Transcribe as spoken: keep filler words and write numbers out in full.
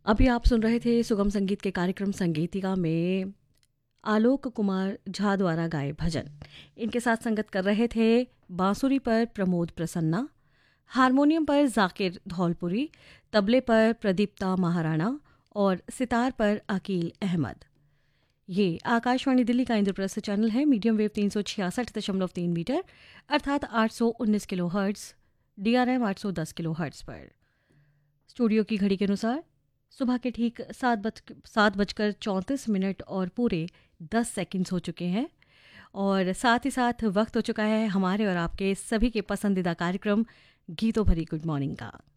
अभी आप सुन रहे थे सुगम संगीत के कार्यक्रम संगीतिका में आलोक कुमार झा द्वारा गाए भजन। इनके साथ संगत कर रहे थे बांसुरी पर प्रमोद प्रसन्ना, हारमोनियम पर जाकिर धौलपुरी, तबले पर प्रदीप्ता महाराणा और सितार पर अकील अहमद। ये आकाशवाणी दिल्ली का इंद्रप्रस्थ चैनल है। मीडियम वेव तीन सौ छियासठ दशमलव तीन मीटर अर्थात आठ सौ उन्नीस kilo hertz, D R M आठ सौ दस किलो हर्ट्स पर। स्टूडियो की घड़ी के अनुसार सुबह के ठीक सात बज सात बजकर चौंतीस मिनट और पूरे दस सेकंड्स हो चुके हैं और साथ ही साथ वक्त हो चुका है हमारे और आपके सभी के पसंदीदा कार्यक्रम गीतों भरी गुड मॉर्निंग का।